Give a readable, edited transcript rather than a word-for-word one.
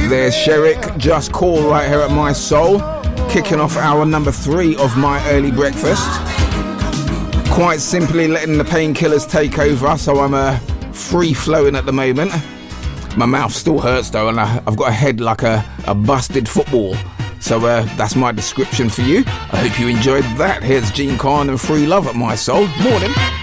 There's Sherrick, Just Call right here at My Soul, kicking off hour number 3 of my early breakfast. Quite simply letting the painkillers take over, so I'm free flowing at the moment. My mouth still hurts though, and I've got a head like a busted football. So that's my description for you. I hope you enjoyed that. Here's Gene Khan and Free Love at My Soul. Morning.